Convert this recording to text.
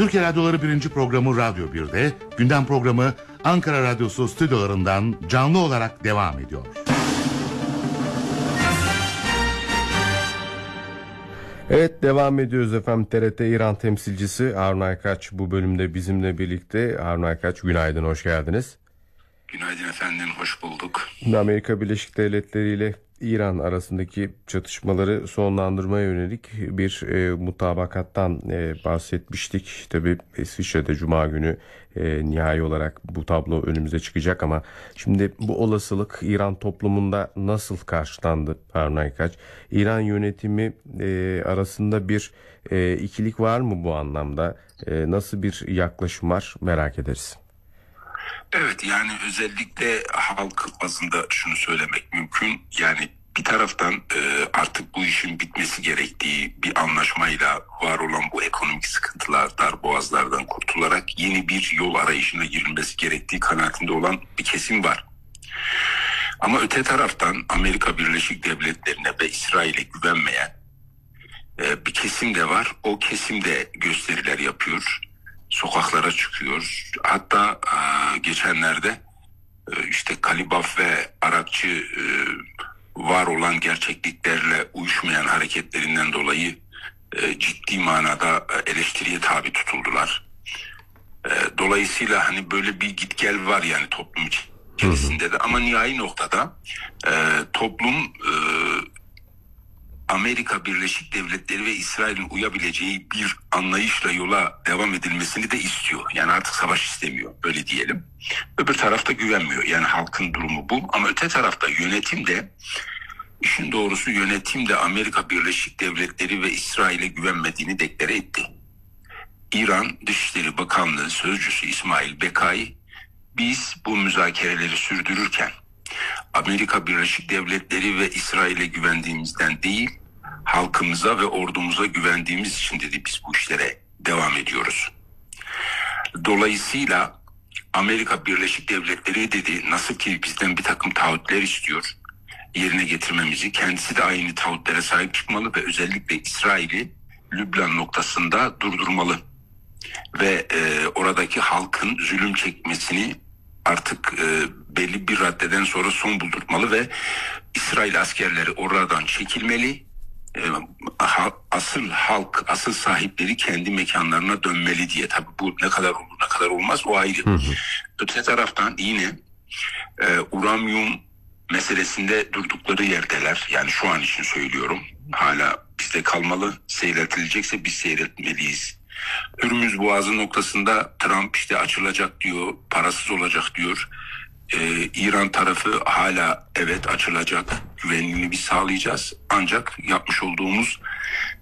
Türkiye Radyoları 1. programı Radyo 1'de, gündem programı Ankara Radyosu stüdyolarından canlı olarak devam ediyor. Evet, devam ediyoruz efendim. TRT İran temsilcisi Harun Aykaç bu bölümde bizimle birlikte. Harun Aykaç, günaydın, hoş geldiniz. Günaydın efendim, hoş bulduk. Amerika Birleşik Devletleri ile İran arasındaki çatışmaları sonlandırmaya yönelik bir mutabakattan bahsetmiştik. Tabii İsviçre'de Cuma günü nihai olarak bu tablo önümüze çıkacak ama şimdi bu olasılık İran toplumunda nasıl karşılandı Harun Aykaç? İran yönetimi arasında bir ikilik var mı bu anlamda? Nasıl bir yaklaşım var, merak ederiz. Evet, yani özellikle halk bazında şunu söylemek mümkün. Yani bir taraftan artık bu işin bitmesi gerektiği bir anlaşmayla var olan bu ekonomik sıkıntılar, darboğazlardan kurtularak yeni bir yol arayışına girilmesi gerektiği kanaatinde olan bir kesim var. Ama öte taraftan Amerika Birleşik Devletleri'ne ve İsrail'e güvenmeyen bir kesim de var. O kesim de gösteriler yapıyor. Sokaklara çıkıyor. Hatta geçenlerde işte Kalibaf ve Arakçı var olan gerçekliklerle uyuşmayan hareketlerinden dolayı ciddi manada eleştiriye tabi tutuldular. Dolayısıyla hani böyle bir git gel var yani toplum içerisinde de, ama nihai noktada toplum Amerika Birleşik Devletleri ve İsrail'in uyabileceği bir anlayışla yola devam edilmesini de istiyor. Yani artık savaş istemiyor, öyle diyelim. Öbür tarafta güvenmiyor. Yani halkın durumu bu. Ama öte tarafta yönetim de, işin doğrusu yönetim de Amerika Birleşik Devletleri ve İsrail'e güvenmediğini deklare etti. İran Dışişleri Bakanlığı Sözcüsü İsmail Bekai, biz bu müzakereleri sürdürürken Amerika Birleşik Devletleri ve İsrail'e güvendiğimizden değil, halkımıza ve ordumuza güvendiğimiz için dedi biz bu işlere devam ediyoruz. Dolayısıyla Amerika Birleşik Devletleri dedi nasıl ki bizden bir takım taahhütler istiyor, yerine getirmemizi, kendisi de aynı taahhütlere sahip çıkmalı ve özellikle İsrail'i Lübnan noktasında durdurmalı ve oradaki halkın zulüm çekmesini artık belli bir raddeden sonra son buldurtmalı ve İsrail askerleri oradan çekilmeli. Asıl halk, asıl sahipleri kendi mekanlarına dönmeli diye. Tabii bu ne kadar olur, ne kadar olmaz o ayrı. Öte taraftan yine uranyum meselesinde durdukları yerdeler. Yani şu an için söylüyorum. Hala bizde kalmalı. Seyrettilecekse biz seyretmeliyiz. Hürmüz Boğazı noktasında Trump işte açılacak diyor, parasız olacak diyor. İran tarafı hala evet açılacak, güvenliğini biz sağlayacağız. Ancak yapmış olduğumuz